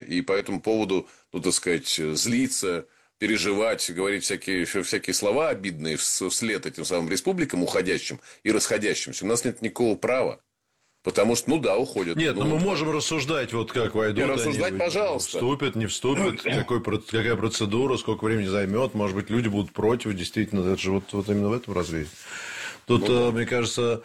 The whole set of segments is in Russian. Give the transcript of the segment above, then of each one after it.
и по этому поводу, ну, так сказать, злиться, переживать, говорить всякие слова обидные вслед этим самым республикам, уходящим и расходящимся. У нас нет никакого права. Потому что, ну да, уходят. Нет, но мы можем рассуждать, вот как войдут. Рассуждать, пожалуйста. Вступят, не вступят, какая процедура, сколько времени займет. Может быть, люди будут против, действительно. Это же вот именно в этом разрезе. Тут, мне кажется,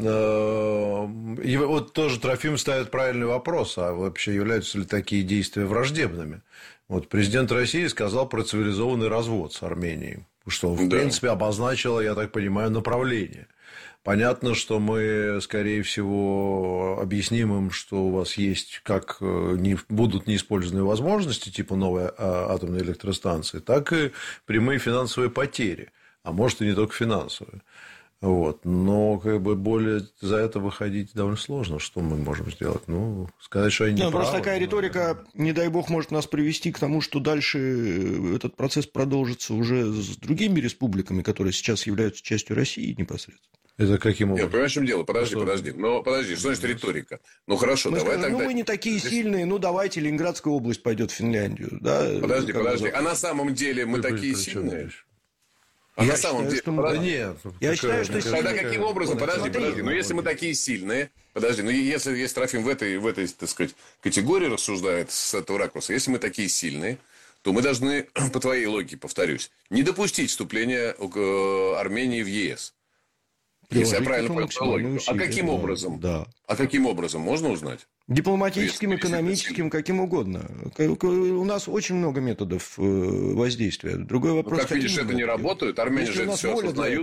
вот тоже Трофим ставит правильный вопрос. А вообще являются ли такие действия враждебными? Вот президент России сказал про цивилизованный развод с Арменией. Что, в принципе, обозначило, я так понимаю, направление. Понятно, что мы, скорее всего, объясним им, что у вас есть как будут неиспользованные возможности, типа новой атомной электростанции, так и прямые финансовые потери. А может, и не только финансовые. Вот. Но как бы более за это выходить довольно сложно. Что мы можем сделать? Ну, сказать, что они не правы. Просто такая риторика, не дай бог, может нас привести к тому, что дальше этот процесс продолжится уже с другими республиками, которые сейчас являются частью России непосредственно. Это каким образом? Нет, понимаешь, в чем дело? Подожди. Ну, подожди, что значит риторика? Ну, хорошо, мы давай скажем, тогда... Ну, мы не такие сильные, ну, давайте Ленинградская область пойдет в Финляндию. Да? Подожди. А на самом деле мы такие сильные? А я на самом деле... Я считаю, что... Тогда каким образом... Подожди. Ну, если мы такие сильные... Подожди, ну, если Трофим в этой, так сказать, категории рассуждает с этого ракурса, если мы такие сильные, то мы должны, по твоей логике, повторюсь, не допустить вступления Армении в ЕС. Если я правильно понял логику. А каким образом? Да. А каким образом? Можно узнать? Дипломатическим, экономическим, каким угодно. У нас очень много методов воздействия. Другой вопрос... Ну, как видишь, это не работает. Армяне же это все осознают.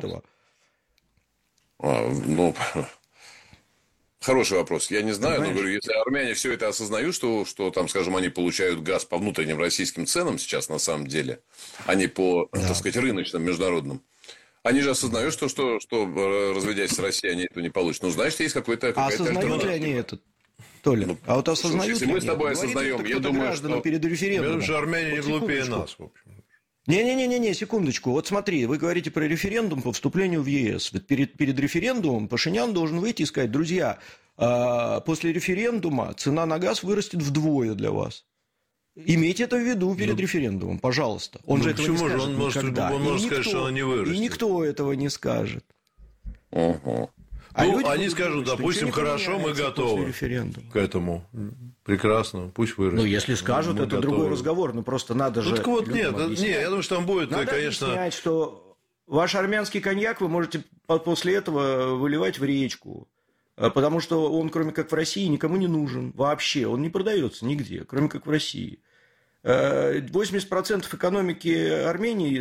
Ну, хороший вопрос. Я не знаю, но говорю, если армяне все это осознают, что там, скажем, они получают газ по внутренним российским ценам сейчас на самом деле, а не по, так сказать, рыночным, международным. Они же осознают, что разведясь с Россией, они этого не получат. Ну, значит, есть какая-то осознают ли они это, Толя? А вот осознают если мы с тобой осознаем, я думаю, что... перед референдумом. Потому что армяне не глупее нас, в общем. Не, секундочку. Вот смотри, вы говорите про референдум по вступлению в ЕС. Перед референдумом Пашинян должен выйти и сказать: друзья, после референдума цена на газ вырастет вдвое для вас. Имейте это в виду перед референдумом, пожалуйста. Он же этого не скажет никогда. Он может сказать, что она не вырастет. И никто этого не скажет. Они скажут, допустим, хорошо, мы готовы к этому. Прекрасно, пусть вырастет. Ну, если скажут, это другой разговор. Но просто надо же... Так вот, нет, я думаю, что там будет, надо конечно... объяснять, что ваш армянский коньяк вы можете после этого выливать в речку. Потому что он, кроме как в России, никому не нужен вообще. Он не продается нигде, кроме как в России. 80% экономики Армении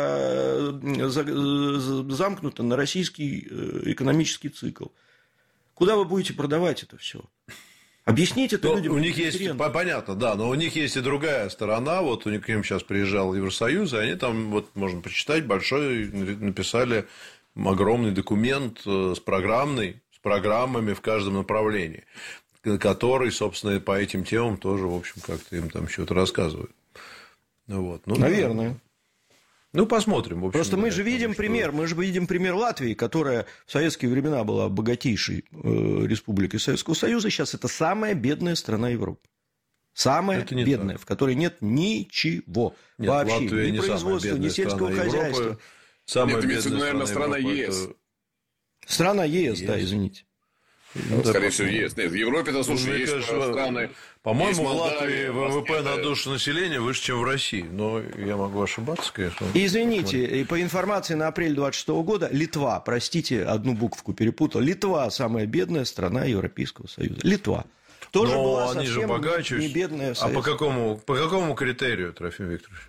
замкнуто на российский экономический цикл. Куда вы будете продавать это все? Объясните это людям. У них есть, понятно, да, но у них есть и другая сторона. Вот у них к ним сейчас приезжал Евросоюз, и они там, вот можно прочитать, большой, написали огромный документ с программами в каждом направлении, который, собственно, по этим темам тоже, в общем, как-то им там что-то рассказывают. Вот. Ну, наверное. Ну, посмотрим. В общем, просто мы же видим пример Латвии, которая в советские времена была богатейшей республикой Советского Союза, сейчас это самая бедная страна Европы. Самая бедная, так. В которой нет ничего. Нет, вообще. Латвия ни производства, ни сельского хозяйства. Самая бедная, наверное, страна ЕС. Страна ЕС, да, извините. Ну, скорее всего, есть. Нет, в Европе-то, слушай, есть страны... По-моему, в Латвии ВВП на душу населения выше, чем в России. Но я могу ошибаться, конечно. Извините, по информации на апрель 26 года, Литва, простите, одну буковку перепутал, Литва самая бедная страна Европейского Союза. Литва. Тоже но была они совсем же богаче. Не бедная. А по какому критерию, Трофим Викторович?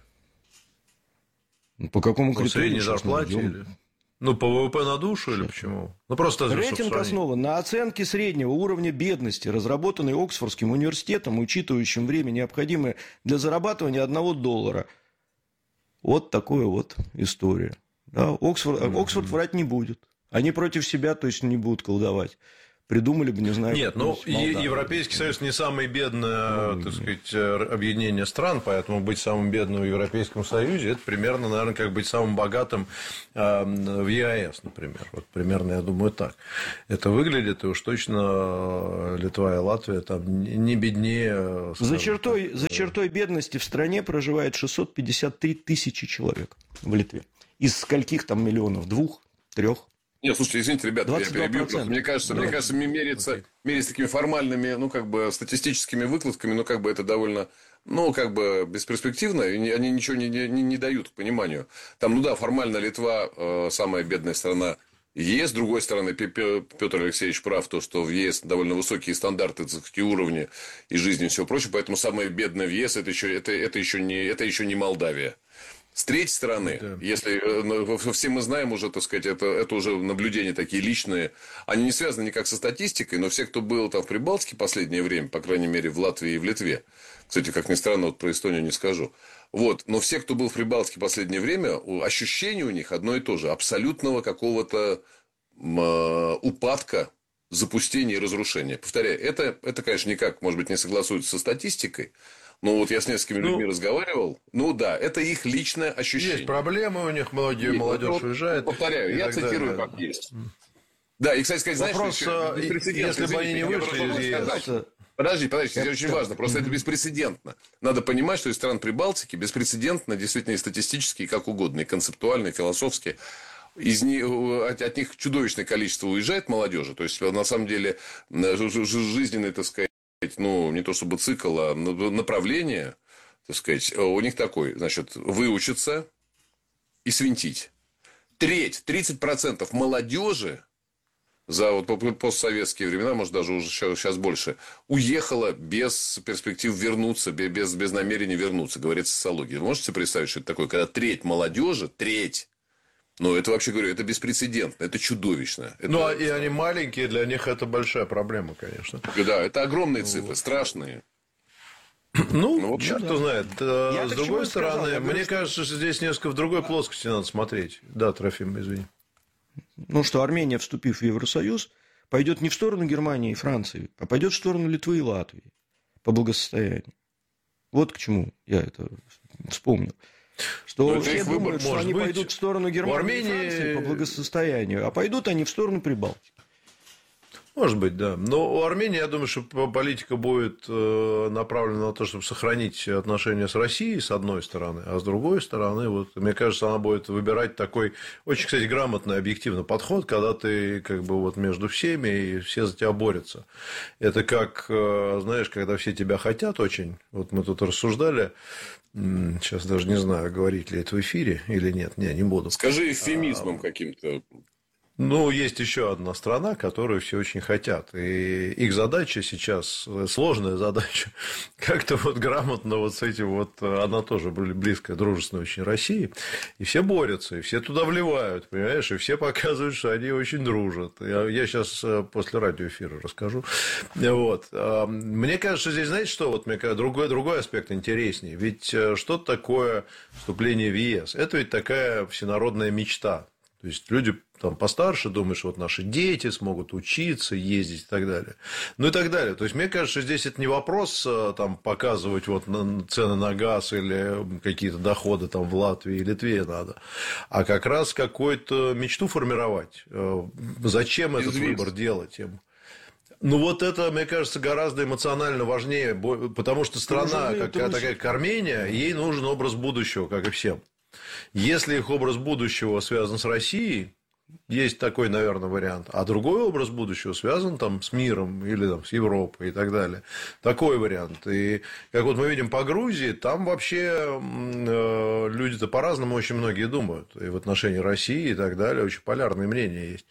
По какому по критерию? Средней зарплате или... Ну, по ВВП на душу или почему? Ну, просто рейтинг основан на оценке среднего уровня бедности, разработанной Оксфордским университетом, учитывающим время, необходимое для зарабатывания $1. Вот такая вот история. Да, Оксфорд врать не будет. Они против себя точно не будут колдовать. придумали бы, не знаю... Нет, ну, Европейский Союз не самое бедное, так сказать, объединение стран, поэтому быть самым бедным в Европейском Союзе – это примерно, наверное, как быть самым богатым в ЕАЭС, например. Вот примерно, я думаю, так. Это выглядит, и уж точно Литва и Латвия там не беднее... За чертой бедности в стране проживает 653 тысячи человек в Литве. Из скольких там миллионов? 2, 3? Нет, слушайте, извините, ребята, 22%. Я перебью. Просто. Мне кажется, мериться такими формальными, ну, как бы, статистическими выкладками, ну, как бы, это довольно, ну, как бы, бесперспективно, и они ничего не дают к пониманию. Там, ну, да, формально Литва самая бедная страна ЕС, с другой стороны, Петр Алексеевич прав, то, что в ЕС довольно высокие стандарты, и уровни и жизни и всего прочего, поэтому самая бедная в ЕС это еще не Молдавия. С третьей стороны, если все мы знаем уже, так сказать, это уже наблюдения такие личные, они не связаны никак со статистикой, но все, кто был там в Прибалтике в последнее время, по крайней мере, в Латвии и в Литве, кстати, как ни странно, вот про Эстонию не скажу, вот, но все, кто был в Прибалтике в последнее время, ощущение у них одно и то же, абсолютного какого-то упадка, запустения и разрушения. Повторяю, это, конечно, никак, может быть, не согласуется со статистикой. Ну, вот я с несколькими людьми разговаривал. Ну, да, это их личное ощущение. Есть проблемы у них, многие молодежь уезжает. Повторяю, я цитирую, как есть. Да, и, кстати сказать, вопрос, знаешь, если бы они не вышли... Подожди, это очень важно. Просто это беспрецедентно. Надо понимать, что из стран Прибалтики беспрецедентно, действительно, и статистически, и как угодно, и концептуально, и философски. От них чудовищное количество уезжает молодежи. То есть, на самом деле, жизненный, так сказать, ну, не то чтобы цикл, а направление, так сказать, у них такой, значит, выучиться и свинтить. 30% молодежи за вот постсоветские времена, может, даже уже сейчас больше, уехала без перспектив вернуться, без намерения вернуться, говорит социология. Вы можете себе представить, что это такое, когда треть молодежи, ну, это, вообще говорю, это беспрецедентно, это чудовищно. Ну, и они маленькие, для них это большая проблема, конечно. Да, это огромные цифры, страшные. Ну, черт кто знает. С другой стороны, мне кажется, что здесь несколько в другой плоскости надо смотреть. Да, Трофим, извини. Ну, что Армения, вступив в Евросоюз, пойдет не в сторону Германии и Франции, а пойдет в сторону Литвы и Латвии по благосостоянию. Вот к чему я это вспомнил. Что все думают, что они пойдут в сторону Германии и Франции по благосостоянию, а пойдут они в сторону Прибалтики. Может быть, да. Но у Армении, я думаю, что политика будет направлена на то, чтобы сохранить отношения с Россией, с одной стороны, а с другой стороны, вот, мне кажется, она будет выбирать такой очень, кстати, грамотный, объективный подход, когда ты как бы вот между всеми, и все за тебя борются. Это как, знаешь, когда все тебя хотят очень, вот мы тут рассуждали, сейчас даже не знаю, говорить ли это в эфире или нет, не буду. Скажи эвфемизмом каким-то. Ну, есть еще одна страна, которую все очень хотят. И их задача сейчас, сложная задача, как-то вот грамотно вот с этим вот, она тоже близкая, дружественная очень России. И все борются, и все туда вливают, понимаешь, и все показывают, что они очень дружат. Я сейчас после радиоэфира расскажу. Вот. Мне кажется, здесь, знаете, что? Вот мне кажется, другой аспект интереснее. Ведь что такое вступление в ЕС? Это ведь такая всенародная мечта. То есть люди там постарше думают, что вот наши дети смогут учиться, ездить и так далее. Ну и так далее. То есть, мне кажется, здесь это не вопрос там, показывать вот цены на газ или какие-то доходы там, в Латвии и Литве надо, а как раз какую-то мечту формировать. Зачем этот выбор делать им? Ну, вот это, мне кажется, гораздо эмоционально важнее, потому что страна, такая как Армения, ей нужен образ будущего, как и всем. Если их образ будущего связан с Россией, есть такой, наверное, вариант. А другой образ будущего связан там, с миром или там, с Европой и так далее. Такой вариант. И как вот мы видим по Грузии, там вообще люди-то по-разному очень многие думают. И в отношении России и так далее очень полярные мнения есть.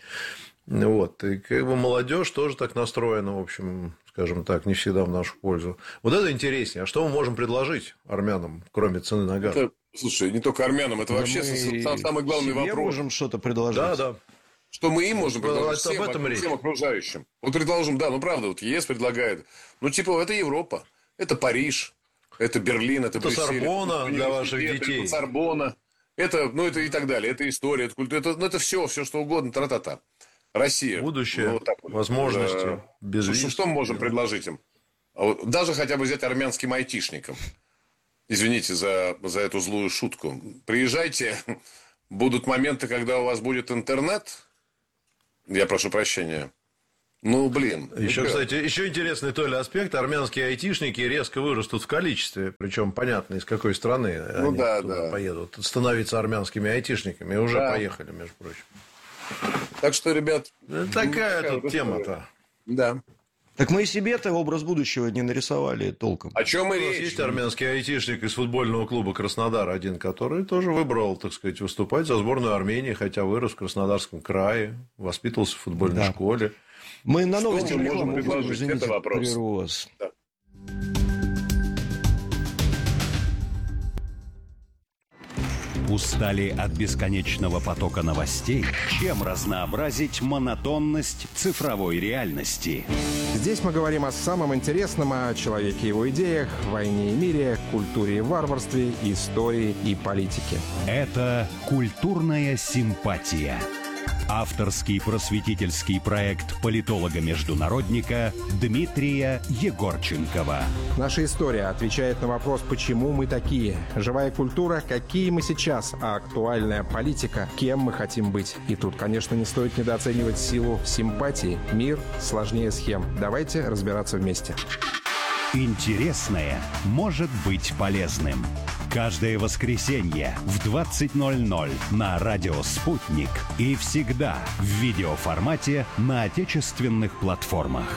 Вот. И как бы молодежь тоже так настроена, в общем, скажем так, не всегда в нашу пользу. Вот это интереснее. А что мы можем предложить армянам, кроме цены на газ? Слушай, не только армянам, это вообще самый главный вопрос. Мы можем что-то предложить. Да. Что мы им можем предложить всем окружающим. Вот предложим, да, ну правда, вот ЕС предлагает, ну типа это Европа, это Париж, это Берлин, это Брюссель. Это Сорбонна для ваших детей. Это Сорбонна, это, ну это и так далее, это история, это культура, это все, что угодно, тра-та-та. Россия. Будущее, вот так вот. возможности, без виз. Что мы можем предложить им? Даже хотя бы взять армянским айтишникам. Извините за эту злую шутку. Приезжайте, будут моменты, когда у вас будет интернет. Я прошу прощения. Ну, блин. Еще, кстати, еще интересный аспект. Армянские айтишники резко вырастут в количестве. Причем понятно, из какой страны они туда поедут. Становиться армянскими айтишниками. И уже поехали, между прочим. Так что, ребят... Такая тут тема-то. Да. Так мы и себе-то образ будущего не нарисовали толком. О чем мы речь? Есть армянский айтишник из футбольного клуба «Краснодар» один, который тоже выбрал, так сказать, выступать за сборную Армении, хотя вырос в Краснодарском крае, воспитывался в футбольной школе. Мы на новости можем предложить? Извините, это вопрос. Прерву вас. Да. Устали от бесконечного потока новостей? Чем разнообразить монотонность цифровой реальности? Здесь мы говорим о самом интересном, о человеке и его идеях, войне и мире, культуре и варварстве, истории и политике. Это «Культурная симпатия». Авторский просветительский проект политолога-международника Дмитрия Егорченкова. Наша история отвечает на вопрос, почему мы такие. Живая культура, какие мы сейчас, а актуальная политика, кем мы хотим быть. И тут, конечно, не стоит недооценивать силу симпатии. Мир сложнее схем. Давайте разбираться вместе. Интересное может быть полезным. Каждое воскресенье в 20:00 на радио «Спутник» и всегда в видеоформате на отечественных платформах.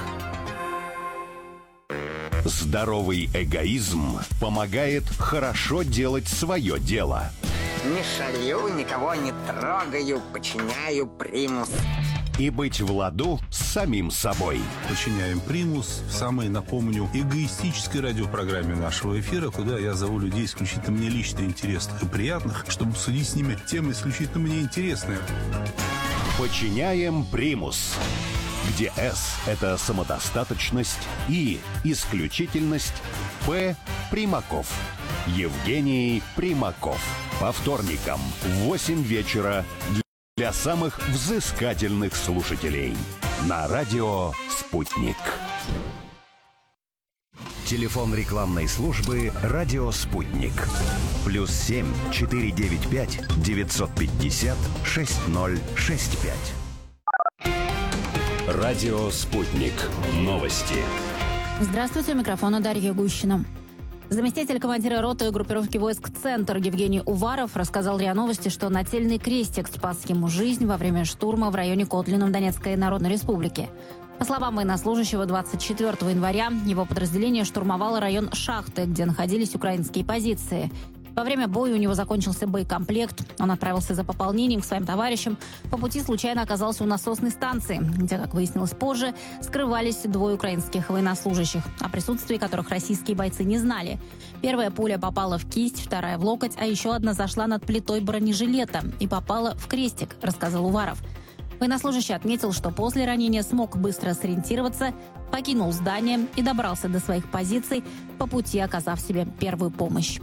Здоровый эгоизм помогает хорошо делать свое дело. Не шалю, никого не трогаю, подчиняю примус. И быть в ладу с самим собой. Подчиняем примус в самой, напомню, эгоистической радиопрограмме нашего эфира, куда я зову людей исключительно мне лично интересных и приятных, чтобы обсудить с ними темы исключительно мне интересные. Подчиняем примус, где «С» — это самодостаточность, «И» — исключительность, «П» — Примаков. Евгений Примаков. По вторникам в 8 вечера для самых взыскательных слушателей. На радио «Спутник». Телефон рекламной службы «Радио Спутник». +7 495 950 6065. Радио «Спутник». Новости. Здравствуйте, у микрофона Дарья Гущина. Заместитель командира роты группировки войск «Центр» Евгений Уваров рассказал РИА Новости, что нательный крестик спас ему жизнь во время штурма в районе Котлина в Донецкой Народной Республике. По словам военнослужащего, 24 января его подразделение штурмовало район Шахты, где находились украинские позиции. Во время боя у него закончился боекомплект. Он отправился за пополнением к своим товарищам. По пути случайно оказался у насосной станции, где, как выяснилось позже, скрывались 2 украинских военнослужащих, о присутствии которых российские бойцы не знали. Первая пуля попала в кисть, вторая в локоть, а еще одна зашла над плитой бронежилета и попала в крестик, рассказал Уваров. Военнослужащий отметил, что после ранения смог быстро сориентироваться, покинул здание и добрался до своих позиций, по пути оказав себе первую помощь.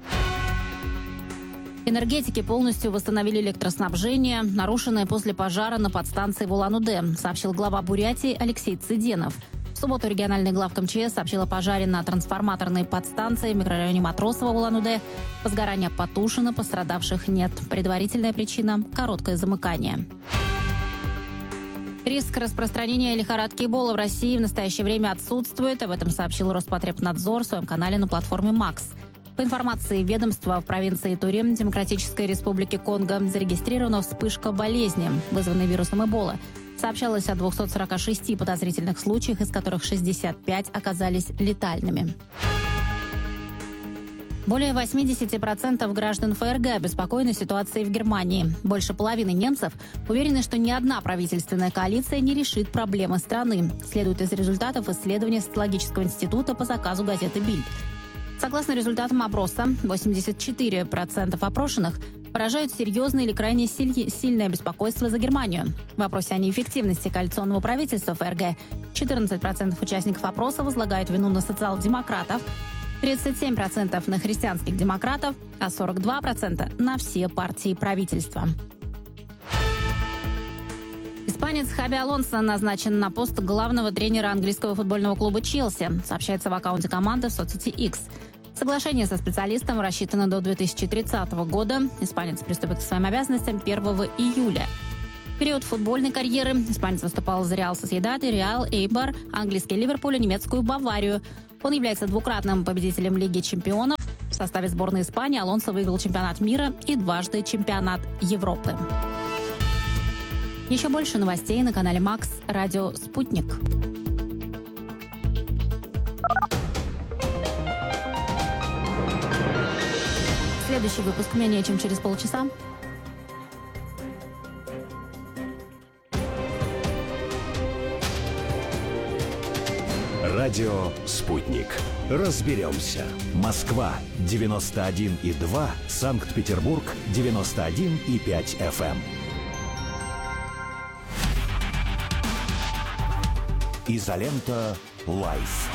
Энергетики полностью восстановили электроснабжение, нарушенное после пожара на подстанции в Улан-Удэ, сообщил глава Бурятии Алексей Цыденов. В субботу региональный главк МЧС сообщил о пожаре на трансформаторной подстанции в микрорайоне Матросово в Улан-Удэ. Возгорание потушено, пострадавших нет. Предварительная причина – короткое замыкание. Риск распространения лихорадки Эбола в России в настоящее время отсутствует. Об этом сообщил Роспотребнадзор в своем канале на платформе «Макс». По информации ведомства, в провинции Итури, Демократической Республики Конго, зарегистрирована вспышка болезни, вызванной вирусом Эбола. Сообщалось о 246 подозрительных случаях, из которых 65 оказались летальными. Более 80% граждан ФРГ обеспокоены ситуацией в Германии. Больше половины немцев уверены, что ни одна правительственная коалиция не решит проблемы страны. Следует из результатов исследования Социологического института по заказу газеты «Бильд». Согласно результатам опроса, 84% опрошенных выражают серьезное или крайне сильное беспокойство за Германию. В вопросе о неэффективности коалиционного правительства ФРГ 14% участников опроса возлагают вину на социал-демократов, 37% на христианских демократов, а 42% на все партии правительства. Испания Испанец Хаби Алонсо назначен на пост главного тренера английского футбольного клуба «Челси», сообщается в аккаунте команды в соцсети X. Соглашение со специалистом рассчитано до 2030 года. Испанец приступит к своим обязанностям 1 июля. В период футбольной карьеры испанец выступал за Реал Сосьедад, Реал, Эйбар, английский Ливерпуль и немецкую Баварию. Он является двукратным победителем Лиги чемпионов. В составе сборной Испании Алонсо выиграл чемпионат мира и дважды чемпионат Европы. Еще больше новостей на канале Макс, радио «Спутник». Следующий выпуск менее чем через полчаса. Радио «Спутник». Разберемся. Москва 91,2, Санкт-Петербург 91,5 FM. Изолента Лайф.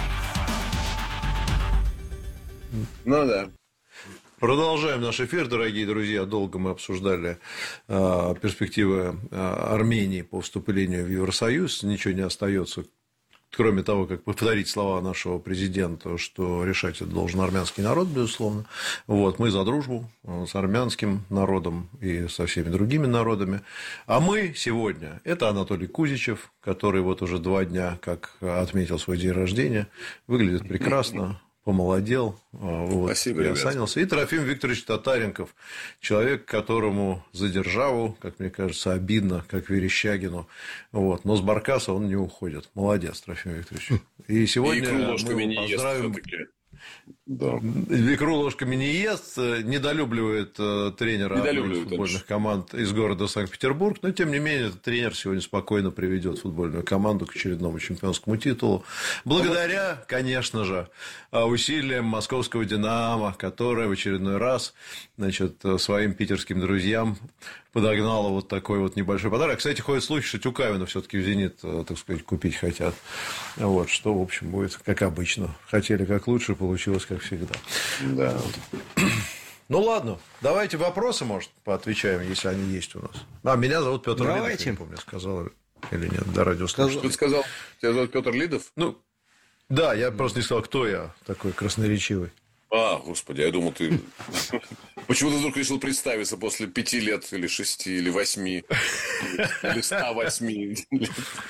Ну да. Продолжаем наш эфир, дорогие друзья. Долго мы обсуждали перспективы Армении по вступлению в Евросоюз. Ничего не остается, кроме того, как повторить слова нашего президента, что решать это должен армянский народ, безусловно. Вот, мы за дружбу с армянским народом и со всеми другими народами. А мы сегодня – это Анатолий Кузичев, который вот уже 2 дня, как отметил свой день рождения, выглядит прекрасно, помолодел, вот, спасибо, приосанился. И Трофим Викторович Татаренков, человек, которому за державу, как мне кажется, обидно, как Верещагину, вот, но с баркаса он не уходит. Молодец, Трофим Викторович. И сегодня мы поздравим... Да. Икру ложками не ест, недолюбливает тренера футбольных команд из города Санкт-Петербург, но тем не менее этот тренер сегодня спокойно приведет футбольную команду к очередному чемпионскому титулу. Благодаря, конечно же, усилиям московского «Динамо», которое в очередной раз, значит, своим питерским друзьям подогнало вот такой вот небольшой подарок. Кстати, ходит слухи, что Тюкавина все-таки в «Зенит», так сказать, купить хотят. Вот, что, в общем, будет как обычно. Хотели как лучше, получилось как всегда. Да. Ну ладно, давайте вопросы, может, поотвечаем, если они есть у нас. Меня зовут Петр Лидов, я не помню, сказал или нет, до радиослушателей. Ты сказал, тебя зовут Петр Лидов? Ну, да, я просто не сказал, кто я такой красноречивый. Господи, я думал, ты... Почему ты вдруг решил представиться после 5 лет, или 6, или 8, или 108 лет?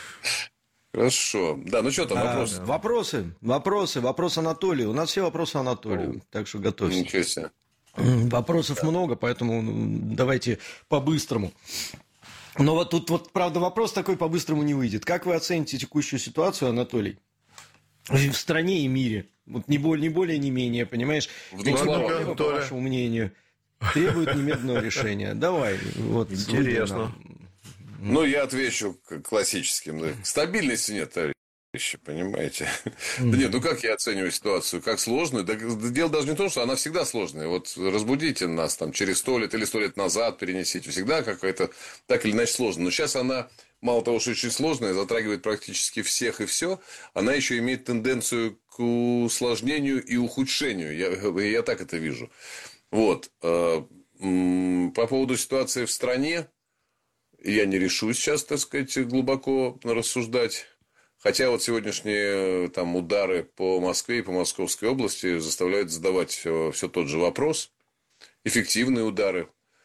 Хорошо. Да, ну что там, вопросы? Вопрос Анатолию. У нас все вопросы Анатолию, так что готовься. Ничего себе. Вопросов много, поэтому давайте по-быстрому. Но вот тут, вот, правда, вопрос такой по-быстрому не выйдет. Как вы оцените текущую ситуацию, Анатолий, в стране и мире? Вот не более, не менее, понимаешь? По вашему мнению, требует немедленного решения. Давай. Вот, интересно. Ну, я отвечу классическим. Стабильности нет, товарищи, понимаете? Да нет, ну как я оцениваю ситуацию? Как сложную? Да, дело даже не в том, что она всегда сложная. Вот разбудите нас там через 100 лет или 100 лет назад перенесите. Всегда какая-то так или иначе сложная. Но сейчас она, мало того, что очень сложная, затрагивает практически всех и все, она еще имеет тенденцию к усложнению и ухудшению. Я так это вижу. Вот. По поводу ситуации в стране, я не решусь сейчас, так сказать, глубоко рассуждать. Хотя вот сегодняшние там удары по Москве и по Московской области заставляют задавать все тот же вопрос. Эффективные удары.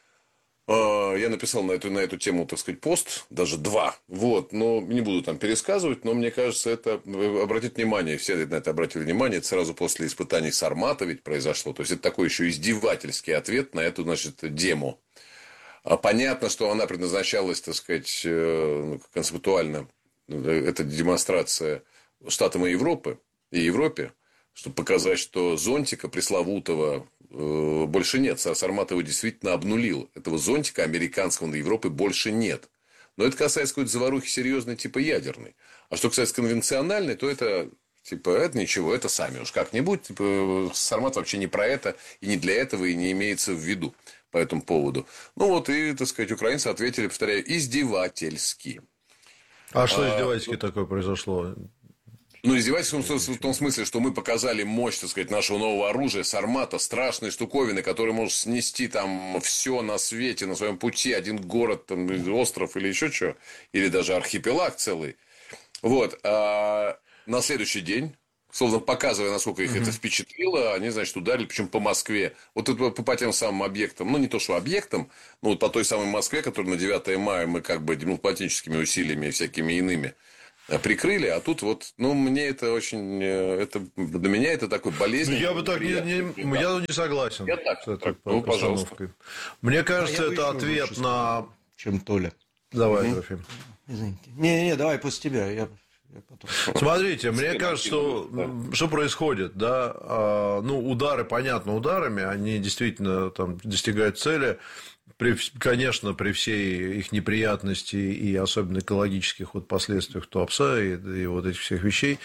Я написал на эту тему, так сказать, пост, даже 2. Вот, но не буду там пересказывать, но мне кажется, это, обратите внимание, все на это обратили внимание, это сразу после испытаний Сармата ведь произошло. То есть, это такой еще издевательский ответ на эту, значит, демо. Понятно, что она предназначалась, так сказать, концептуально. Это демонстрация Штатам и Европе, чтобы показать, что зонтика пресловутого больше нет. Сармат его действительно обнулил. Этого зонтика американского на Европе больше нет. Но это касается какой-то заварухи серьезной, типа ядерной. А что касается конвенциональной, то это... Типа, это ничего, это сами уж как-нибудь. Типа, Сармат вообще не про это, и не для этого, и не имеется в виду по этому поводу. Ну, вот, и, так сказать, украинцы ответили, повторяю, издевательски. А что издевательски такое произошло? Ну, издевательство в том смысле, что мы показали мощь, так сказать, нашего нового оружия, Сармата, страшной штуковины, который может снести там все на свете, на своем пути, один город, там, остров или еще что, или даже архипелаг целый. Вот. А на следующий день, словно показывая, насколько их это впечатлило, они, значит, ударили, причем по Москве. Вот это по тем самым объектам, ну, не то, что объектам, но вот по той самой Москве, которую на 9 мая мы как бы дипломатическими усилиями и всякими иными прикрыли, а тут вот, ну, мне это очень, для меня это такой болезненный. Я бы так я не согласен с этой постановкой. Мне кажется, это ответ на... Чем Толя. Давай, Трофим. Извините. Не, давай после тебя, я потом. Смотрите, мне кажется, что происходит, да, ну, удары, понятно, ударами, они действительно там достигают цели. Конечно, при всей их неприятности и особенно экологических вот последствиях Туапсе и вот этих всех вещей,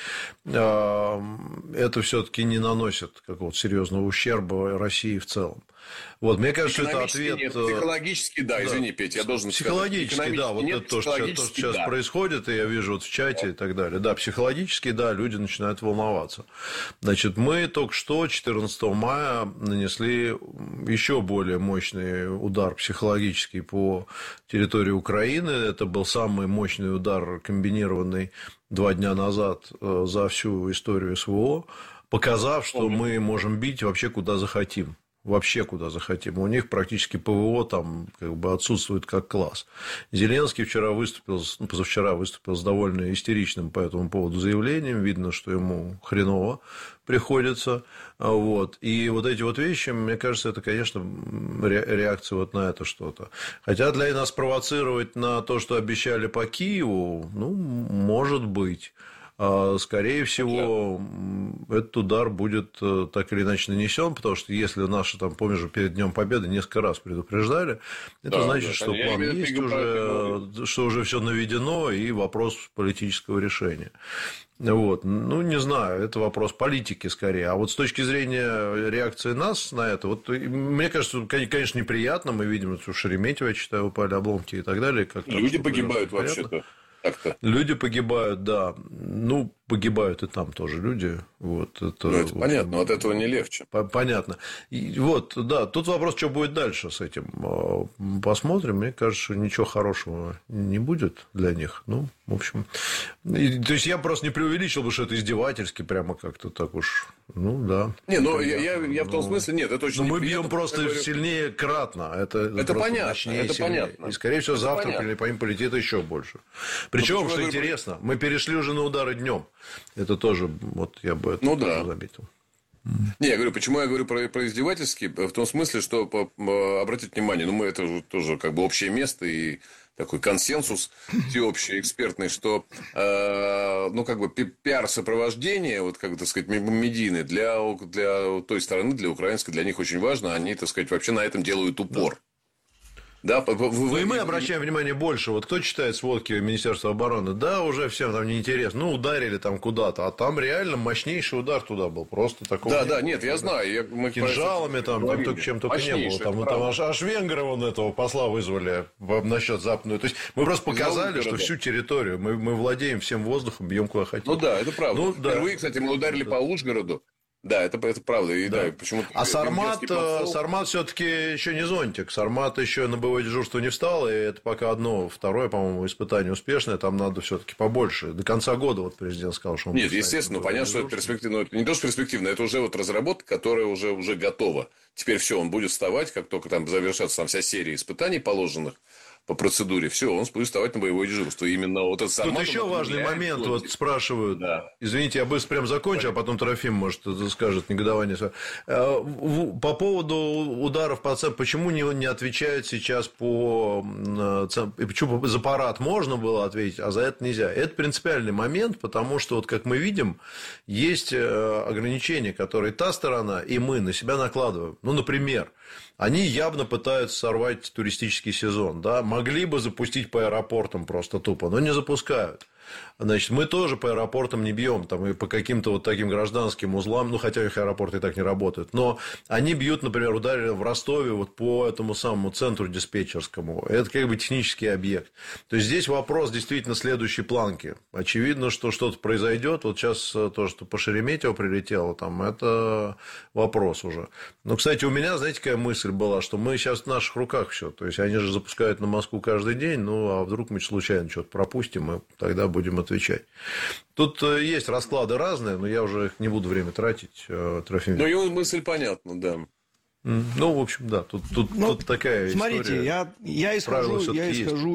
это все-таки не наносит какого-то серьезного ущерба России в целом. Вот, мне кажется, это ответ... Нет, психологически, да, извини, Петя, я должен психологически, сказать. Да, вот это то, что сейчас происходит, и я вижу вот в чате и так далее. Да, психологически, да, люди начинают волноваться. Значит, мы только что 14 мая нанесли еще более мощный удар психологический по территории Украины. Это был самый мощный удар, комбинированный 2 дня назад за всю историю СВО, показав, что мы можем бить вообще куда захотим. Вообще куда захотим. У них практически ПВО там как бы отсутствует как класс. Зеленский позавчера выступил с довольно истеричным по этому поводу заявлением. Видно, что ему хреново приходится. Вот. И вот эти вот вещи, мне кажется, это, конечно, реакция вот на это что-то. Хотя для нас провоцировать на то, что обещали по Киеву, ну, может быть. Скорее всего, этот удар будет так или иначе нанесен, потому что если наши, там, помнишь, перед Днем Победы несколько раз предупреждали, это значит, что план есть уже, что уже все наведено, и вопрос политического решения. Вот. Ну, не знаю, это вопрос политики скорее. А вот с точки зрения реакции нас на это, вот мне кажется, конечно, неприятно. Мы видим, что Шереметьево, я читаю, упали обломки и так далее. Люди погибают вообще-то. Так-то. Люди погибают, да. Ну, погибают и там тоже люди. Вот, это понятно, от этого не легче. Понятно. И вот, да, тут вопрос, что будет дальше с этим. Посмотрим. Мне кажется, что ничего хорошего не будет для них. Ну, в общем. То есть, я просто не преувеличил бы, что это издевательски, прямо как-то так уж. Ну, да. Не, ну, я в том смысле, нет, это очень неприятно. Мы бьем просто сильнее кратно. Это понятно. Это понятно. И, скорее всего, завтра по ним полетит еще больше. Причем, что интересно, мы перешли уже на удары днем. Это тоже, вот я бы это тоже заметил. Не, я говорю, почему я говорю про издевательский? В том смысле, что, обратите внимание, ну, мы это тоже как бы общее место и такой консенсус всеобщий, экспертный, что, ну, как бы пиар-сопровождение, вот, как, так сказать, медийное для той стороны, для украинской, для них очень важно. Они, так сказать, вообще на этом делают упор. Да, ну, и мы обращаем внимание больше. Вот кто читает сводки Министерства обороны, да, уже всем там неинтересно. Ну, ударили там куда-то, а там реально мощнейший удар туда был. Просто такого. Да, нет, я знаю. Кинжалами там чем только не было. Там аж венгры вон этого посла вызвали насчет западную. То есть мы просто показали, что всю территорию мы владеем всем воздухом, бьем куда хотим. Ну да, это правда. Ну, впервые, кстати, мы ударили по Ужгороду. Да, это правда. И, да. Почему-то а Сармат все-таки еще не зонтик. Сармат еще на боевое дежурство не встал, и это пока одно. Второе, по-моему, испытание успешное. Там надо все-таки побольше. До конца года вот президент сказал, что он... Нет, естественно, понятно, что это перспективно. Это не то, что перспективно, это уже вот разработка, которая уже готова. Теперь все, он будет вставать, как только там завершатся там вся серия испытаний положенных по процедуре, все, он будет вставать на боевое дежурство. Именно вот этот Тут еще важный момент, вот спрашивают, извините, я быстро прям закончу, а потом Трофим, может, скажет негодование. По поводу ударов по ЦЕП, почему не отвечают сейчас почему за парад можно было ответить, а за это нельзя? Это принципиальный момент, потому что, вот как мы видим, есть ограничения, которые та сторона и мы на себя накладываем. Ну, например, они явно пытаются сорвать туристический сезон, да, могли бы запустить по аэропортам просто тупо, но не запускают. Значит, мы тоже по аэропортам не бьем, там, и по каким-то вот таким гражданским узлам, ну, хотя их аэропорты и так не работают, но они бьют, например, ударили в Ростове вот по этому самому центру диспетчерскому. Это как бы технический объект. То есть, здесь вопрос действительно следующей планки. Очевидно, что что-то произойдет. Вот сейчас то, что по Шереметьево прилетело, там, это вопрос уже. Но, кстати, у меня, знаете, какая мысль была, что мы сейчас в наших руках все. То есть, они же запускают на Москву каждый день, ну, а вдруг мы случайно что-то пропустим, и тогда будем отвечать. Тут есть расклады разные, но я уже не буду время тратить, Трофим. Ну, его мысль понятна, да. Ну, в общем, да, тут такая смотрите, история. я исхожу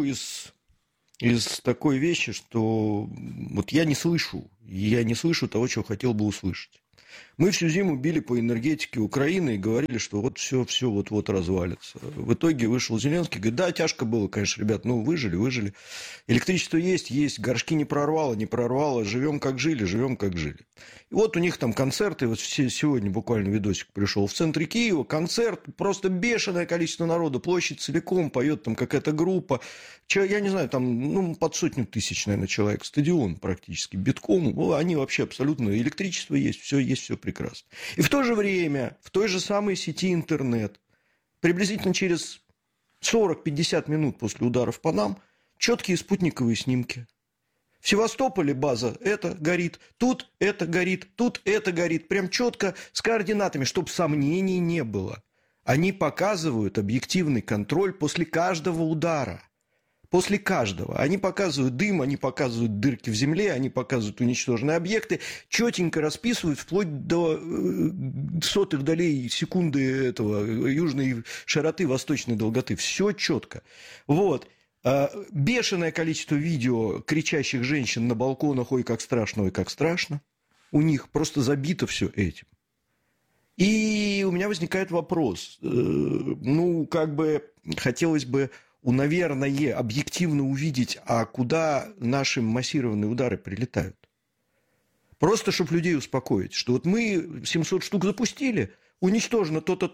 из такой вещи, что вот я не слышу того, чего хотел бы услышать. Мы всю зиму били по энергетике Украины и говорили, что вот все вот-вот развалится. В итоге вышел Зеленский, говорит, да, тяжко было, конечно, ребят, ну, выжили. Электричество есть, горшки не прорвало, живем как жили. И вот у них там концерты, вот сегодня буквально видосик пришел в центре Киева, концерт, просто бешеное количество народу, площадь целиком, поет там какая-то группа, я не знаю, там, под 100 тысяч, наверное, человек, стадион практически битком, они вообще абсолютно, электричество есть, все прекрасно. И в то же время, в той же самой сети интернет, приблизительно через 40-50 минут после ударов по нам, четкие спутниковые снимки. В Севастополе база это горит, тут это горит, прям четко с координатами, чтобы сомнений не было. Они показывают объективный контроль после каждого удара. После каждого. Они показывают дым, они показывают дырки в земле, они показывают уничтоженные объекты, четенько расписывают вплоть до сотых долей секунды этого южной широты, восточной долготы. Все четко. Вот. Бешеное количество видео кричащих женщин на балконах, ой, как страшно. У них просто забито все этим. И у меня возникает вопрос. Хотелось бы, наверное, объективно увидеть, а куда наши массированные удары прилетают. Просто, чтобы людей успокоить, что вот мы 700 штук запустили, уничтожено то-то,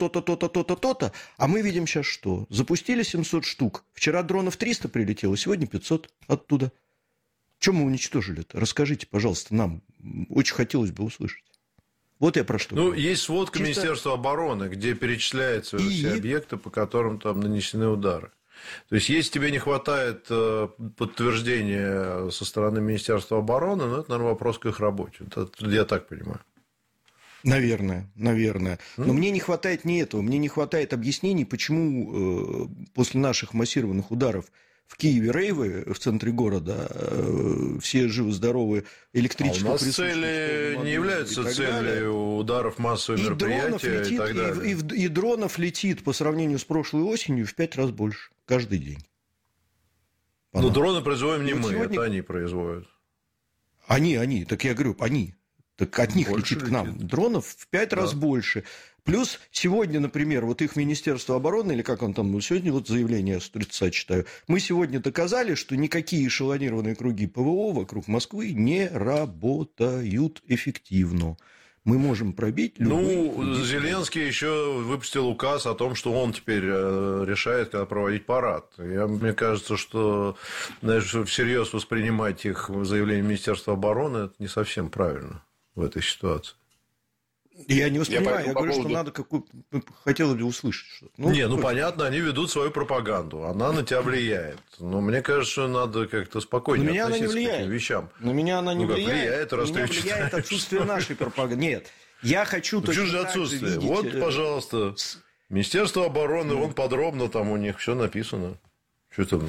а мы видим сейчас что? Запустили 700 штук, вчера дронов 300 прилетело, сегодня 500 оттуда. Что мы уничтожили-то? Расскажите, пожалуйста, нам. Очень хотелось бы услышать. Вот я про что. Есть сводка Министерства обороны, где перечисляются все объекты, по которым там нанесены удары. То есть, если тебе не хватает подтверждения со стороны Министерства обороны, это, наверное, вопрос к их работе. Это я так понимаю. Наверное. Но мне не хватает не этого. Мне не хватает объяснений, почему после наших массированных ударов в Киеве рейвы в центре города, все живы-здоровы, электричество присутствует. У нас цели не являются целью ударов массовых мероприятий и так далее. И дронов летит по сравнению с прошлой осенью в 5 раз больше каждый день. Но дроны производим не мы, это они производят. Они, так я говорю, они. Так от них больше летит к нам. Дронов в 5 раз больше. Плюс сегодня, например, вот их Министерство обороны, или как он там, сегодня вот заявление с 30 читаю, мы сегодня доказали, что никакие эшелонированные круги ПВО вокруг Москвы не работают эффективно. Мы можем пробить любые... Зеленский еще выпустил указ о том, что он теперь решает, когда проводить парад. Мне кажется, что всерьез воспринимать их заявление Министерства обороны, это не совсем правильно в этой ситуации. Я не воспринимаю, я говорю, что надо хотелось бы услышать что-то. Понятно, они ведут свою пропаганду, она на тебя влияет. Но мне кажется, что надо как-то спокойнее относиться к этим вещам. На меня она не влияет. Раз на меня влияет отсутствие нашей пропаганды. Нет, я хочу точно же отсутствие. Видеть... Вот, пожалуйста, Министерство обороны, вон подробно там у них все написано. Что там...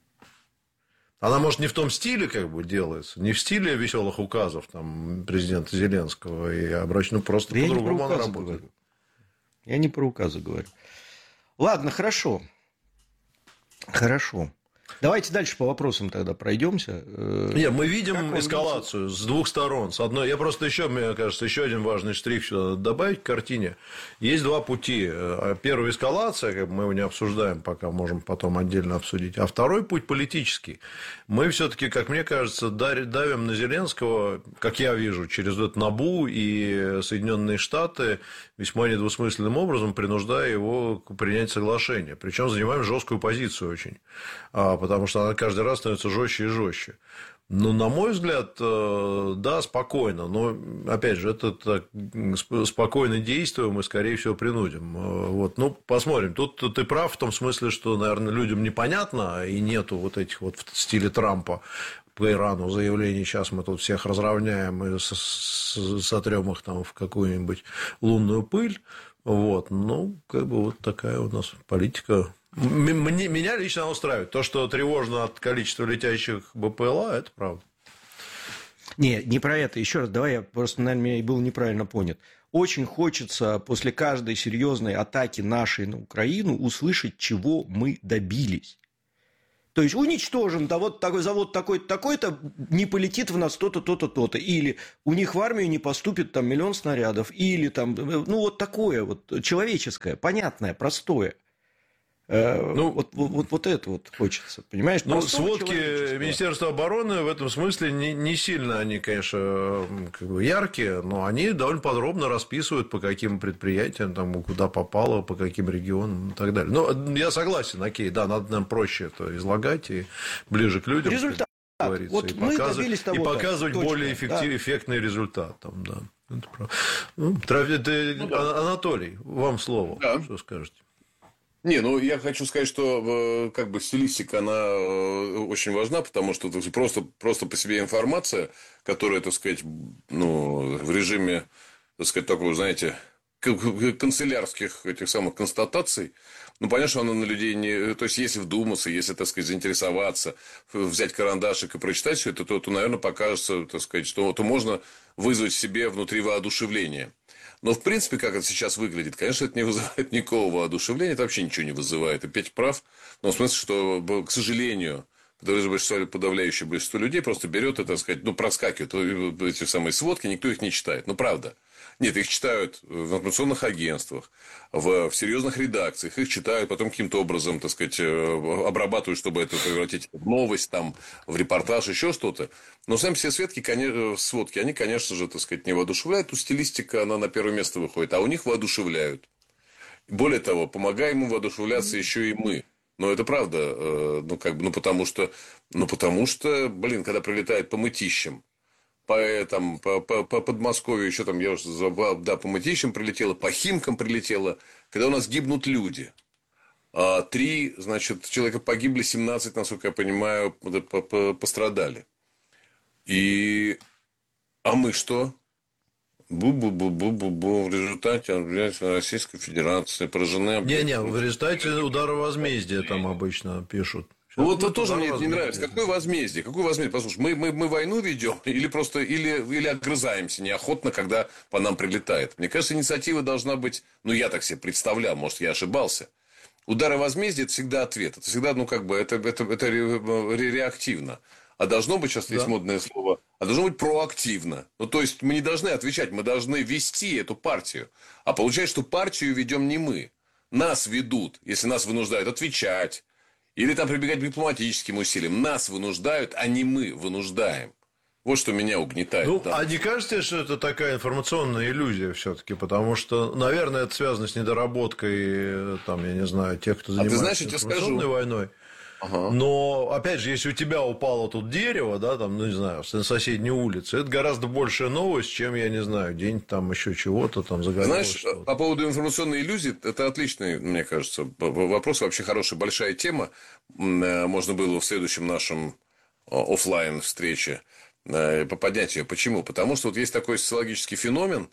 Она, может, не в том стиле как бы делается, не в стиле веселых указов там, президента Зеленского и обращено, просто по-другому она работает. Я не про указы говорю. Ладно, хорошо. Давайте дальше по вопросам тогда пройдемся. Нет, мы видим эскалацию с двух сторон. С одной, мне кажется, еще один важный штрих сюда добавить к картине. Есть два пути. Первая эскалация, как мы его не обсуждаем, пока можем потом отдельно обсудить. А второй путь политический. Мы все-таки, как мне кажется, давим на Зеленского, как я вижу, через НАБУ и Соединенные Штаты весьма недвусмысленным образом, принуждая его принять соглашение. Причем занимаем жесткую позицию очень. Потому что она каждый раз становится жестче и жестче. Ну, на мой взгляд, да, спокойно. Но, опять же, это так, спокойно действуем мы, скорее всего, принудим. Вот. Ну, посмотрим. Тут ты прав в том смысле, что, наверное, людям непонятно, и нету вот этих вот в стиле Трампа по Ирану заявлений, сейчас мы тут всех разровняем и сотрем их там в какую-нибудь лунную пыль. Вот. Ну, как бы вот такая у нас политика. Меня лично устраивает. То, что тревожно от количества летящих БПЛА, это правда. Не про это. Еще раз, давай я просто, наверное, меня был неправильно понят. Очень хочется после каждой серьезной атаки нашей на Украину услышать, чего мы добились. То есть уничтожен, да вот такой завод такой-то, такой-то, не полетит в нас то-то, то-то, то-то. Или у них в армию не поступит там 1 000 000 снарядов. Или там, ну вот такое вот человеческое, понятное, простое. Ну, вот это вот хочется, понимаешь? Ну, сводки Министерства обороны в этом смысле не сильно, они, конечно, как бы яркие, но они довольно подробно расписывают, по каким предприятиям, там, куда попало, по каким регионам и так далее. Ну, я согласен, окей, да, надо нам проще это излагать и ближе к людям. Результат. Вот мы добились того. И показывать более эффектный результат. Там, да. Это ну, Анатолий, вам слово. Да. Что скажете? Не, ну я хочу сказать, что как бы стилистика, она очень важна, потому что просто по себе информация, которая, так сказать, ну, в режиме, так сказать, такого, знаете, канцелярских этих самых констатаций, ну, понятно, что она на людей не... То есть, если вдуматься, если, так сказать, заинтересоваться, взять карандашик и прочитать все это, то наверное, покажется, так сказать, что то можно вызвать в себе внутри воодушевление. Но, в принципе, как это сейчас выглядит, конечно, это не вызывает никакого воодушевления, это вообще ничего не вызывает. И Петя прав, но в смысле, что, к сожалению, подавляющее большинство людей просто берет и, так сказать, ну, проскакивают эти самые сводки, никто их не читает. Ну, правда. Нет, их читают в информационных агентствах, в серьезных редакциях, их читают, потом каким-то образом, так сказать, обрабатывают, чтобы это превратить в новость, там, в репортаж, еще что-то. Но сами все сводки, они, конечно же, так сказать, не воодушевляют. Тут стилистика, она на первое место выходит, а у них воодушевляют. Более того, помогаем им воодушевляться еще и мы. Но это правда, потому что, блин, когда прилетает по мытищам, по Подмосковью, еще там, я уже забыл, да, по Мытищам прилетело, по Химкам прилетело, когда у нас гибнут люди. 3, значит, человека погибли, 17, насколько я понимаю, пострадали. А мы что? Бу-бу-бу-бу-бу-бу. В результате Российской Федерации поражены... Не, в результате удара возмездия там обычно пишут. Вот это тоже мне не нравится. Какое возмездие? Послушай, мы войну ведем или огрызаемся неохотно, когда по нам прилетает? Мне кажется, инициатива должна быть... Ну, я так себе представлял, может, я ошибался. Удары возмездия – это всегда ответ. Это всегда, это реактивно. А должно быть, сейчас есть модное слово, должно быть проактивно. Ну, то есть, мы не должны отвечать, мы должны вести эту партию. А получается, что партию ведем не мы. Нас ведут, если нас вынуждают отвечать. Или там прибегать к дипломатическим усилиям. Нас вынуждают, а не мы вынуждаем. Вот что меня угнетает. Ну, а не кажется, что это такая информационная иллюзия все-таки? Потому что, наверное, это связано с недоработкой, там, я не знаю, тех, кто занимается информационной войной. Ага. Но, опять же, если у тебя упало тут дерево, да, там, ну, не знаю, на соседней улице, это гораздо большая новость, чем, я не знаю, день там еще чего-то там загорелось. Знаешь, по поводу информационной иллюзии, это отличный, мне кажется, вопрос, вообще хорошая, большая тема. Можно было в следующем нашем офлайн встрече поднять ее. Почему? Потому что вот есть такой социологический феномен,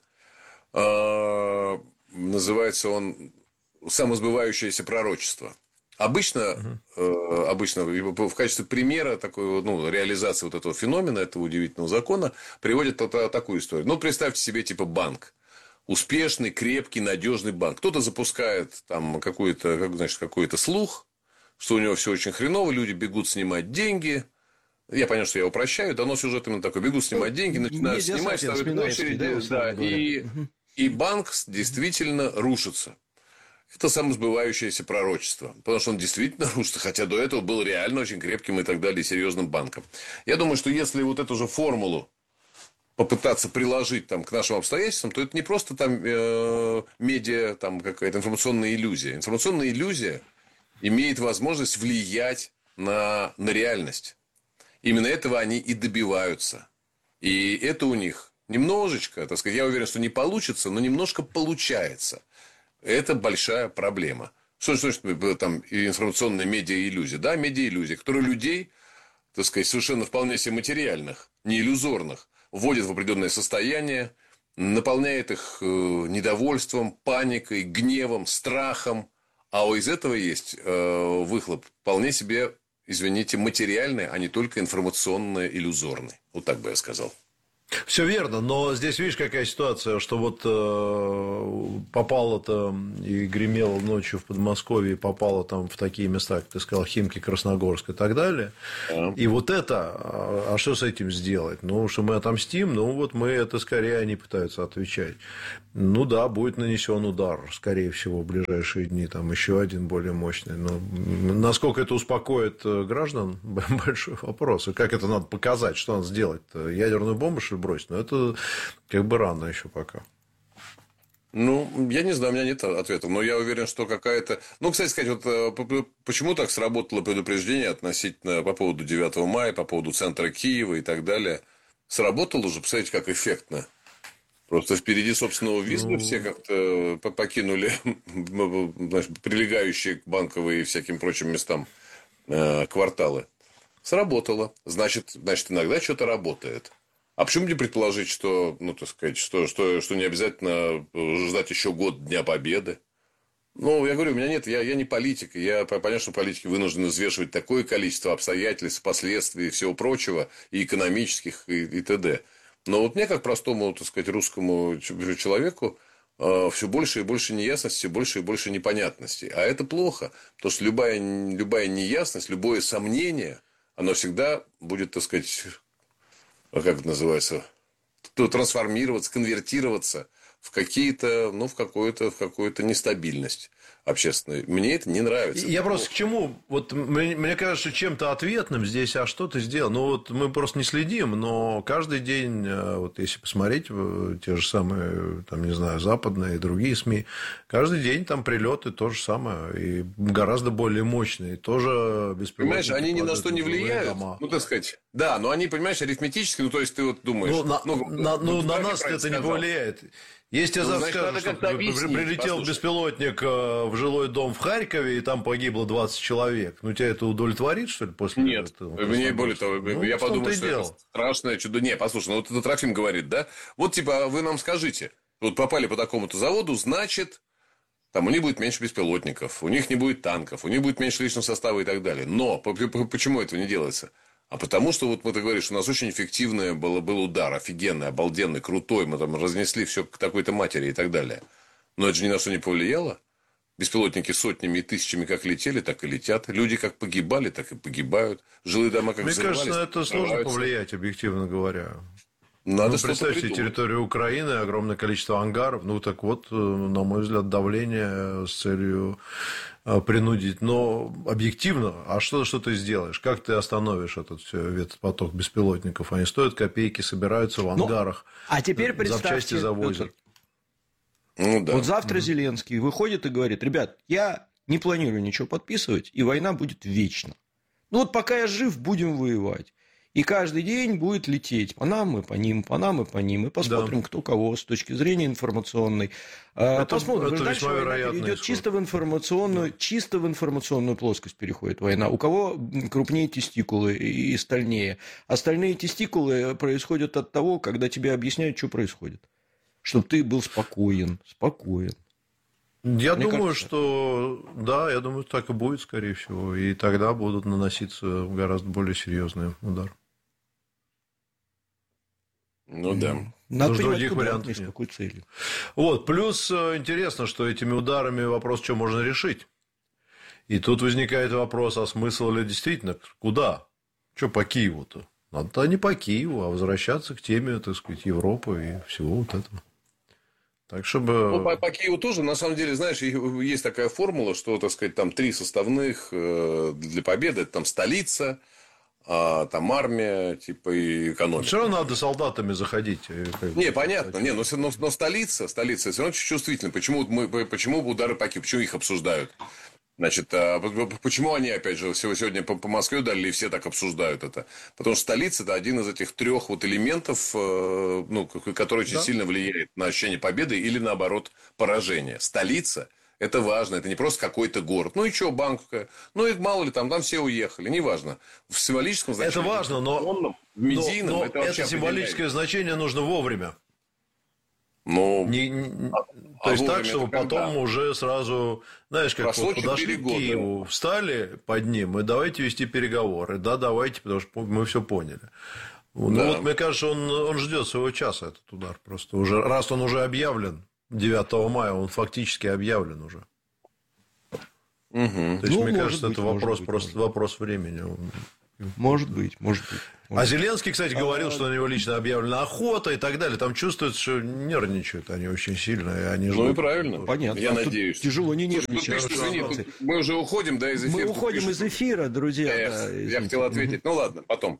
называется он самосбывающееся пророчество. Обычно в качестве примера такой, реализации вот этого феномена, этого удивительного закона, приводят такую историю. Ну, представьте себе, типа, банк. Успешный, крепкий, надежный банк. Кто-то запускает там какой-то слух, что у него все очень хреново, люди бегут снимать деньги. Я понял, что я упрощаю, но сюжет именно такой. Бегут снимать деньги, начинают снимать, ставят в очереди, и банк действительно рушится. Это самосбывающееся пророчество. Потому что он действительно рушится, хотя до этого был реально очень крепким и так далее, серьезным банком. Я думаю, что если вот эту же формулу попытаться приложить там, к нашим обстоятельствам, то это не просто там медиа, там какая-то информационная иллюзия. Информационная иллюзия имеет возможность влиять на реальность. Именно этого они и добиваются. И это у них немножечко, так сказать, я уверен, что не получится, но немножко получается. Это большая проблема. Что значит там информационная медиа-иллюзия? Да, медиа-иллюзия, которая людей, так сказать, совершенно вполне себе материальных, не иллюзорных, вводит в определенное состояние, наполняет их недовольством, паникой, гневом, страхом. А из этого есть выхлоп вполне себе, извините, материальный, а не только информационно-иллюзорный. Вот так бы я сказал. Все верно, но здесь видишь, какая ситуация, что вот попало-то и гремело ночью в Подмосковье, попало там в такие места, как ты сказал, Химки, Красногорск и так далее. И вот это, а что с этим сделать? Ну, что мы отомстим, ну, вот мы это скорее они пытаются отвечать. Ну, да, будет нанесен удар, скорее всего, в ближайшие дни, там еще один более мощный. Но насколько это успокоит граждан, большой вопрос. И как это надо показать, что надо сделать-то? Ядерную бомбу, что ли, бросить? Но это как бы рано еще пока. Ну, я не знаю, у меня нет ответа, но я уверен, что какая-то... Ну, кстати сказать, вот почему так сработало предупреждение относительно по поводу 9 мая, по поводу центра Киева и так далее? Сработало же, представляете, как эффектно. Просто впереди собственного визга все как-то покинули, значит, прилегающие к банковым и всяким прочим местам кварталы. Сработало. Значит, иногда что-то работает. А почему не предположить, что, ну, так сказать, что не обязательно ждать еще год Дня Победы? Ну, я говорю, у меня нет, я не политик. Понятно, что политики вынуждены взвешивать такое количество обстоятельств, последствий и всего прочего, и экономических, и т.д. Но вот мне, как простому, так сказать, русскому человеку, все больше и больше неясности, все больше и больше непонятностей. А это плохо, потому что любая неясность, любое сомнение, оно всегда будет, так сказать, как это называется, трансформироваться, конвертироваться в какие-то, ну, в какую-то нестабильность общественную. Мне это не нравится. Я просто к чему? Вот мне кажется, чем-то ответным здесь, а что ты сделал? Ну, вот мы просто не следим, но каждый день, вот если посмотреть те же самые, там, не знаю, западные и другие СМИ, каждый день там прилеты то же самое, и гораздо более мощные, тоже беспилотники. Понимаешь, они ни на что не влияют, ну, так сказать, да, но они, понимаешь, арифметически, ну, то есть, ты вот думаешь... на нас это не повлияет. Если я завтра скажу, что прилетел беспилотник в жилой дом в Харькове, и там погибло 20 человек, ну, тебя это удовлетворит, что ли, после Нет, этого? Мне более того, я подумал, что это страшное чудо. Не, послушай, ну, вот это Трофим говорит, да? Вот, типа, вы нам скажите, вот попали по такому-то заводу, значит, там у них будет меньше беспилотников, у них не будет танков, у них будет меньше личного состава и так далее. Но почему этого не делается? А потому что, вот ты говоришь, у нас очень эффективный был удар, офигенный, обалденный, крутой, мы там разнесли все к такой-то матери и так далее. Но это же ни на что не повлияло. Беспилотники сотнями и тысячами как летели, так и летят. Люди как погибали, так и погибают. Жилые дома как взрывались. Мне кажется, на это сложно повлиять, объективно говоря. Надо представьте, территорию Украины, огромное количество ангаров. Ну, так вот, на мой взгляд, давление с целью принудить. Но объективно, а что ты сделаешь? Как ты остановишь этот поток беспилотников? Они стоят копейки, собираются в ангарах. А теперь представьте, запчасти завозят. Ну, да. Вот завтра Зеленский выходит и говорит: ребят, я не планирую ничего подписывать, и война будет вечна. Ну, вот пока я жив, будем воевать. И каждый день будет лететь по нам и по ним, по нам и по ним. И посмотрим, кто кого с точки зрения информационной. Посмотрим, дальше война перейдет чисто в информационную плоскость переходит война. У кого крупнее тестикулы и стальнее. Остальные тестикулы происходят от того, когда тебе объясняют, что происходит. Чтобы ты был спокоен. Я думаю, что да, я думаю, так и будет, скорее всего. И тогда будут наноситься гораздо более серьезные удары. Ну да. Надо понимать, других вариантов с какой целью. Вот. Плюс интересно, что этими ударами вопрос, что можно решить. И тут возникает вопрос, а смысл ли действительно? Куда? Что по Киеву-то? Надо не по Киеву, а возвращаться к теме, так сказать, Европы и всего вот этого. Так, чтобы... Ну, по Киеву тоже, на самом деле, знаешь, есть такая формула, что, так сказать, там 3 составных для победы. Это там столица, там армия, типа, и экономика. Все равно надо солдатами заходить. Не, понятно. Не, но столица все равно чувствительна. Почему удары по Киеву? Почему их обсуждают? Значит, почему они, опять же, сегодня по Москве ударили, и все так обсуждают это? Потому что столица – это один из этих 3 вот элементов, который очень сильно влияет на ощущение победы или, наоборот, поражения. Столица – это важно, это не просто какой-то город. Ну и что, банковская? Ну и мало ли, там все уехали, неважно. В символическом значении. Это важно, но в медийном это символическое значение нужно вовремя. Ну, то есть так, чтобы потом уже сразу, знаешь, как вот подошли к Киеву, встали под ним, и давайте вести переговоры. Да, давайте, потому что мы все поняли. Ну, вот, мне кажется, он ждет своего часа, этот удар. Просто уже, раз он уже объявлен, 9 мая, он фактически объявлен уже. То есть, мне кажется, это вопрос времени. Может быть. А Зеленский, кстати, говорил, что на него лично объявлена охота и так далее. Там чувствуется, что нервничают они очень сильно. И они ну и правильно. Понятно. Я надеюсь. Тяжело не нервничать. Извини, мы уже уходим, да, из эфира. Мы уходим из эфира, друзья. Я хотел ответить. Ну ладно, потом.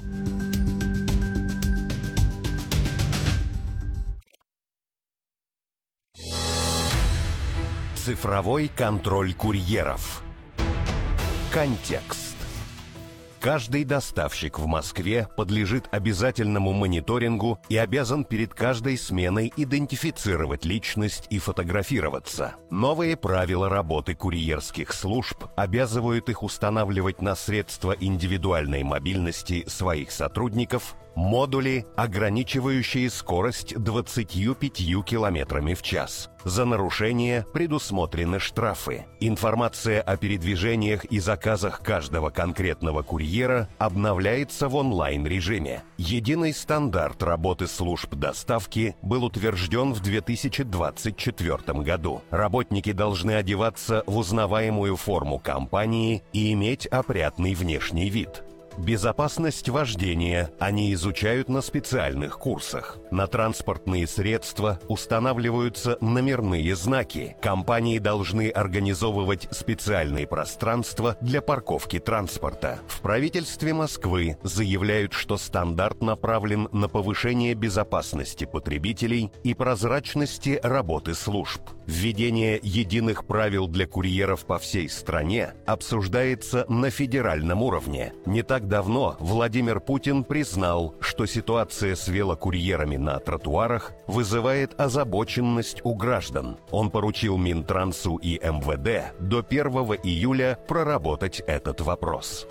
Цифровой контроль курьеров. Контекст. Каждый доставщик в Москве подлежит обязательному мониторингу и обязан перед каждой сменой идентифицировать личность и фотографироваться. Новые правила работы курьерских служб обязывают их устанавливать на средства индивидуальной мобильности своих сотрудников модули, ограничивающие скорость 25 км в час. За нарушение предусмотрены штрафы. Информация о передвижениях и заказах каждого конкретного курьера обновляется в онлайн-режиме. Единый стандарт работы служб доставки был утвержден в 2024 году. Работники должны одеваться в узнаваемую форму компании и иметь опрятный внешний вид. Безопасность вождения они изучают на специальных курсах. На транспортные средства устанавливаются номерные знаки. Компании должны организовывать специальные пространства для парковки транспорта. В правительстве Москвы заявляют, что стандарт направлен на повышение безопасности потребителей и прозрачности работы служб. Введение единых правил для курьеров по всей стране обсуждается на федеральном уровне. Не так давно Владимир Путин признал, что ситуация с велокурьерами на тротуарах вызывает озабоченность у граждан. Он поручил Минтрансу и МВД до 1 июля проработать этот вопрос.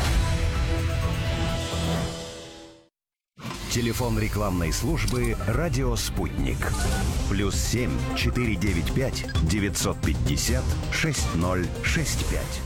Телефон рекламной службы «Радио Спутник». +7 495 950 6065.